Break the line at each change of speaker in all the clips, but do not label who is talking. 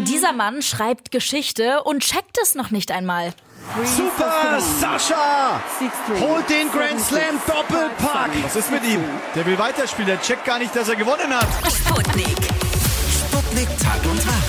Dieser Mann schreibt Geschichte und checkt es noch nicht einmal.
Super Sascha! Holt den Grand Slam Doppelpack!
Was ist mit ihm? Der will weiterspielen, der checkt gar nicht, dass er gewonnen hat.
Sputnik Tag und Tag.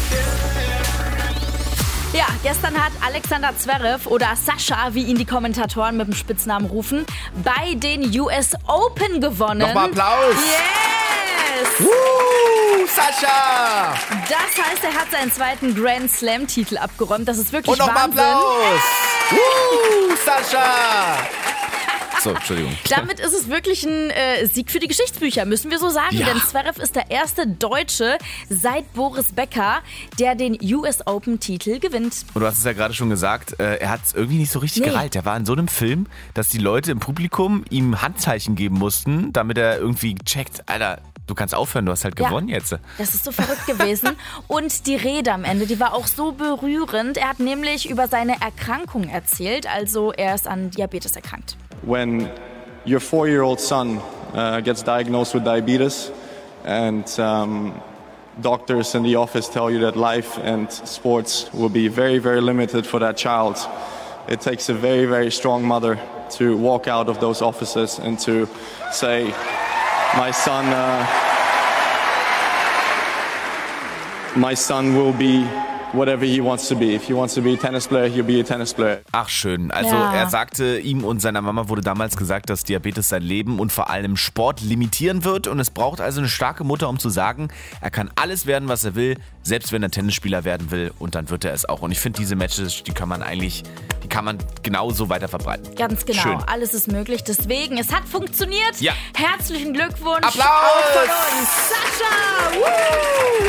Ja, gestern hat Alexander Zverev oder Sascha, wie ihn die Kommentatoren mit dem Spitznamen rufen, bei den US Open gewonnen.
Nochmal Applaus!
Yes!
Sascha!
Das heißt, er hat seinen zweiten Grand Slam-Titel abgeräumt. Das ist wirklich
Und nochmal
Wahnsinn.
Applaus! Sascha! So, Entschuldigung.
Damit ist es wirklich ein Sieg für die Geschichtsbücher, müssen wir so sagen.
Ja.
Denn Zverev ist der erste Deutsche seit Boris Becker, der den US Open-Titel gewinnt.
Und du hast es ja gerade schon gesagt, er hat es irgendwie nicht so richtig gereilt. Er war in so einem Film, dass die Leute im Publikum ihm Handzeichen geben mussten, damit er irgendwie checkt, Alter, du kannst aufhören, du hast halt gewonnen jetzt.
Das ist so verrückt gewesen. Und die Rede am Ende, die war auch so berührend. Er hat nämlich über seine Erkrankung erzählt. Also er ist an Diabetes erkrankt.
When your 4-year-old son gets diagnosed with diabetes and doctors in the office tell you that life and sports will be very, very limited for that child, it takes a very, very strong mother to walk out of those offices and to say, my son will be whatever he wants to be. If he wants to be a tennis player, he'll be a tennis player.
Ach schön, also er sagte, ihm und seiner Mama wurde damals gesagt, dass Diabetes sein Leben und vor allem Sport limitieren wird und es braucht also eine starke Mutter, um zu sagen, er kann alles werden, was er will, selbst wenn er Tennisspieler werden will und dann wird er es auch. Und ich finde diese Matches, die kann man genauso weiter verbreiten.
Ganz genau,
Schön.
Alles ist möglich. Deswegen, es hat funktioniert.
Ja.
Herzlichen Glückwunsch.
Applaus!
Auch von uns. Sascha! Woo!